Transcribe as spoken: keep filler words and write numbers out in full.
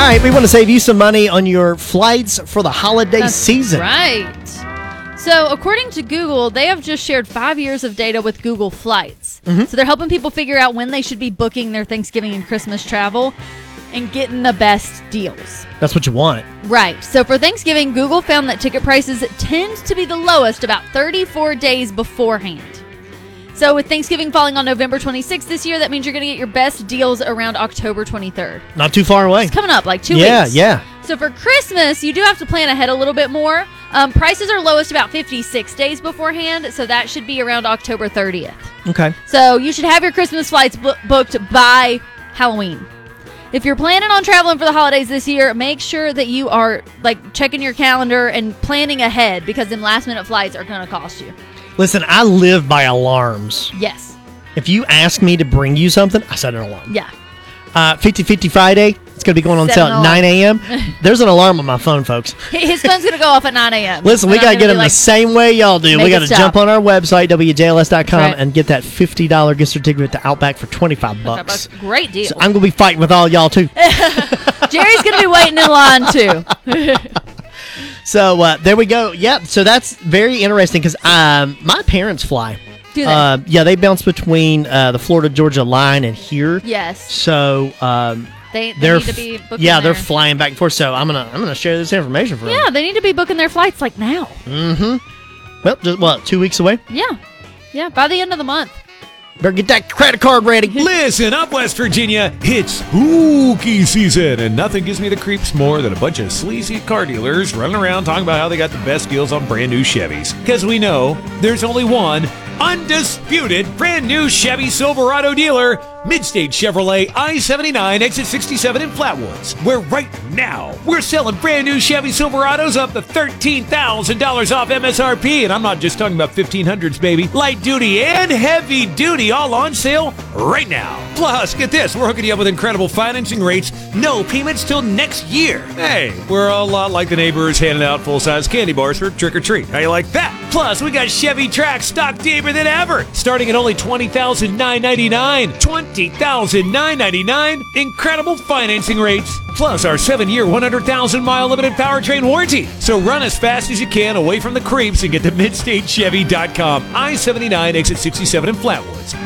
right, we want to save you some money on your flights for the holiday That's season. Right. So, according to Google, they have just shared five years of data with Google Flights. Mm-hmm. So, they're helping people figure out when they should be booking their Thanksgiving and Christmas travel and getting the best deals. That's what you want. Right. So, for Thanksgiving, Google found that ticket prices tend to be the lowest about thirty-four days beforehand. So, with Thanksgiving falling on November twenty-sixth this year, that means you're going to get your best deals around October twenty-third. Not too far away. It's coming up like two yeah, weeks. Yeah, yeah. So for Christmas, you do have to plan ahead a little bit more. Um, prices are lowest about fifty-six days beforehand, so that should be around October thirtieth. Okay. So you should have your Christmas flights bu- booked by Halloween. If you're planning on traveling for the holidays this year, make sure that you are like checking your calendar and planning ahead, because them last minute flights are going to cost you. Listen, I live by alarms. Yes. If you ask me to bring you something, I set an alarm. Yeah. Uh, fifty-fifty Friday, it's going to be going on Set sale an at alarm. nine a.m. There's an alarm on my phone, folks. His phone's going to go off at nine a.m. Listen, we And got I'm to get gonna them be the like, same way y'all do. make We it got to stop. jump on our website, W J L S dot com, Right. and get that fifty dollars gift certificate to Outback for twenty-five bucks. Great deal. So I'm going to be fighting with all y'all, too. Jerry's going to be waiting in line, too. So uh, there we go. Yep. So that's very interesting because um, my parents fly. Do they? Uh, yeah, they bounce between uh, the Florida Georgia line and here. Yes. So um, They, they they're need to be f- booking yeah their, they're flying back and forth. So I'm gonna I'm gonna share this information for Yeah, they need to be booking their flights like now. them. Mm-hmm. Well, just what two weeks away? Yeah. Yeah, by the end of the month. Better get that credit card ready. Listen up, West Virginia. It's spooky season, and nothing gives me the creeps more than a bunch of sleazy car dealers running around talking about how they got the best deals on brand new Chevys. Because we know there's only one undisputed brand new Chevy Silverado dealer, Midstate Chevrolet I seventy-nine, exit sixty-seven in Flatwoods, where right now we're selling brand new Chevy Silverados up to thirteen thousand dollars off M S R P, and I'm not just talking about fifteen hundreds, baby. Light duty and heavy duty all on sale right now. Plus, get this, we're hooking you up with incredible financing rates, no payments till next year. Hey, we're a lot like the neighbors handing out full-size candy bars for trick-or-treat. How you like that? Plus, we got Chevy Trax stock deeper than ever, starting at only twenty thousand nine hundred ninety-nine dollars. twenty thousand nine hundred ninety-nine dollars. Incredible financing rates. Plus, our seven-year, one hundred thousand mile limited powertrain warranty. So run as fast as you can away from the creeps and get to midstate chevy dot com. I seventy-nine, exit sixty-seven in Flatwoods.